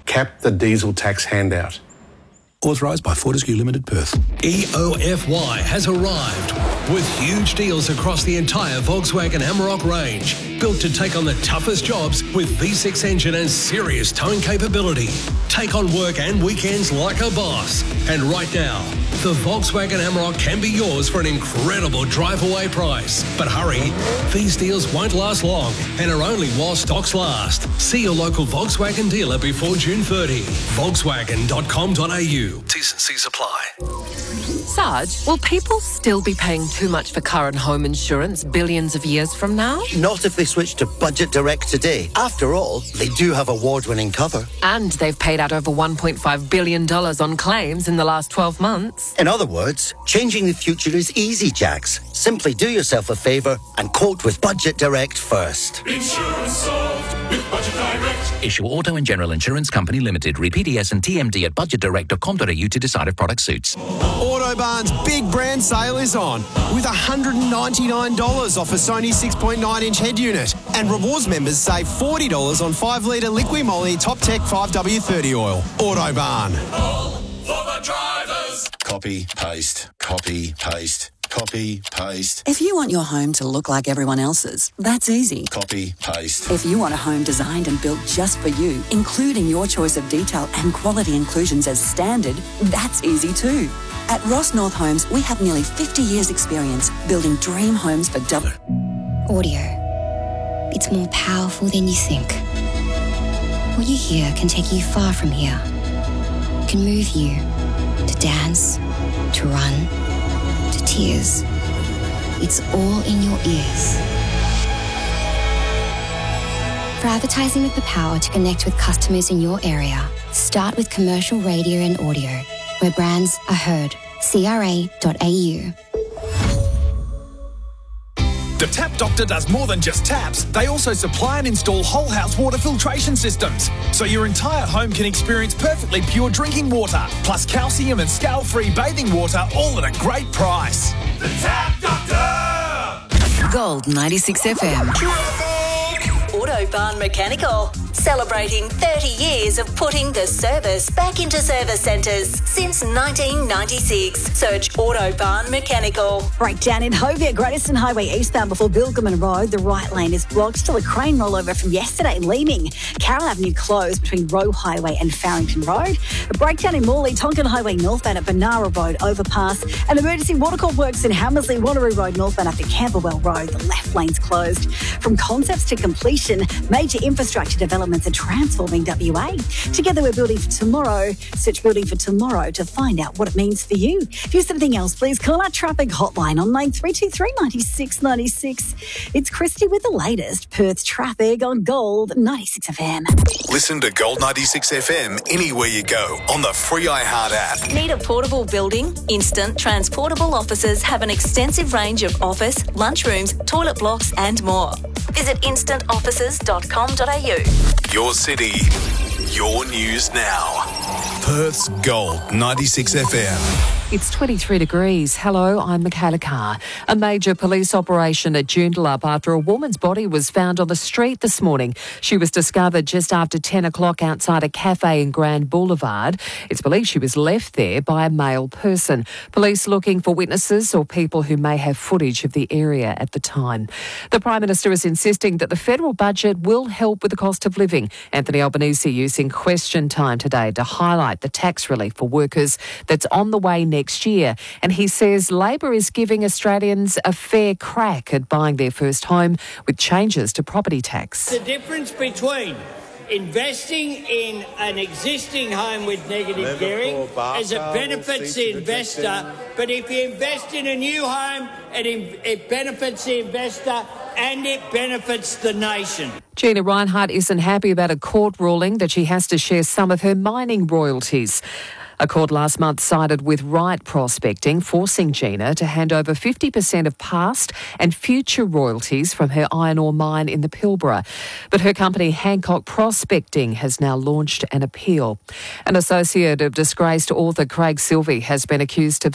cap the diesel tax handout. Authorised by Fortescue Limited, Perth. EOFY has arrived with huge deals across the entire Volkswagen Amarok range. Built to take on the toughest jobs with V6 engine and serious towing capability. Take on work and weekends like a boss. And right now, the Volkswagen Amarok can be yours for an incredible drive-away price. But hurry, these deals won't last long and are only while stocks last. See your local Volkswagen dealer before June 30. Volkswagen.com.au. T's and C's apply. Sarge, will people still be paying too much for car and home insurance billions of years from now? Not if they switch to Budget Direct today. After all, they do have award-winning cover. And they've paid out over $1.5 billion on claims in the last 12 months. In other words, changing the future is easy, Jax. Simply do yourself a favour and quote with Budget Direct first. Insurance solved with Budget Direct. Issue Auto and General Insurance Company Limited. Read PDS and TMD at budgetdirect.com.au to decide if product suits. Autobarn's big brand sale is on with $199 off a Sony 6.9-inch head unit. And rewards members save $40 on 5-litre Liqui Moly Top Tech 5W30 oil. Autobarn. All for the drivers. Copy, paste, copy, paste, copy, paste. If you want your home to look like everyone else's, that's easy. Copy, paste. If you want a home designed and built just for you, including your choice of detail and quality inclusions as standard, that's easy too. At Ross North Homes, we have nearly 50 years' experience building dream homes for double. Audio. It's more powerful than you think. What you hear can take you far from here. It can move you to dance, to run, to tears. It's all in your ears. For advertising with the power to connect with customers in your area, start with commercial radio and audio, where brands are heard. CRA.au. The Tap Doctor does more than just taps. They also supply and install whole house water filtration systems, so your entire home can experience perfectly pure drinking water, plus calcium and scale-free bathing water, all at a great price. The Tap Doctor! Gold 96 FM. Autobarn Mechanical, celebrating 30 years of putting the service back into service centres since 1996. Search Autobarn Mechanical. Breakdown in Hovia, Great Eastern Highway eastbound before Bilgerman Road. The right lane is blocked. Still a crane rollover from yesterday, leaving Carroll Avenue closed between Roe Highway and Farrington Road. A breakdown in Morley, Tonkin Highway northbound at Benara Road overpass. An emergency watercourt works in Hammersley, Wanneroo Road northbound after Camberwell Road. The left lane's closed. From concepts to completion, major infrastructure developments are transforming WA. Together we're building for tomorrow. Search Building for Tomorrow to find out what it means for you. If you have anything else, please call our traffic hotline on line 323 96 96. It's Christy with the latest Perth traffic on Gold 96 FM. Listen to Gold 96 FM anywhere you go on the free iHeart app. Need a portable building? Instant Transportable Offices have an extensive range of office, lunchrooms, toilet blocks and more. Visit instantoffices.com.au. Your city, your news now. Perth's Gold 96 FM. It's 23 degrees. Hello, I'm Michaela Carr. A major police operation at Joondalup after a woman's body was found on the street this morning. She was discovered just after 10 o'clock outside a cafe in Grand Boulevard. It's believed she was left there by a male person. Police looking for witnesses or people who may have footage of the area at the time. The Prime Minister is insisting that the federal budget will help with the cost of living. Anthony Albanese using question time today to highlight the tax relief for workers that's on the way next year. And he says Labor is giving Australians a fair crack at buying their first home with changes to property tax. The difference between investing in an existing home with negative gearing as it benefits the investor, but if you invest in a new home, it benefits the investor and it benefits the nation. Gina Rinehart isn't happy about a court ruling that she has to share some of her mining royalties. A court last month sided with Right Prospecting, forcing Gina to hand over 50% of past and future royalties from her iron ore mine in the Pilbara. But her company, Hancock Prospecting, has now launched an appeal. An associate of disgraced author Craig Silvey has been accused of